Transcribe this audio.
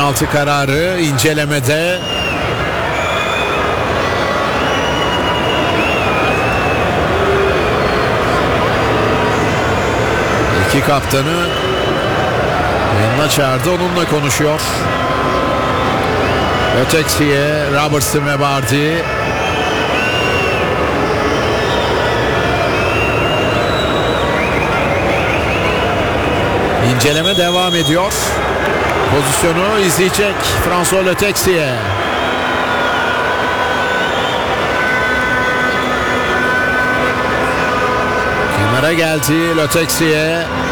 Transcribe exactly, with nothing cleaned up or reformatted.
Penaltı kararı incelemede. İki kaptanı yanına çağırdı, onunla konuşuyor. Öteksiye, Robertson ve Vardy. İnceleme devam ediyor. Pozisyonu izleyecek François Le Texier. Kenara geldi Le Texier.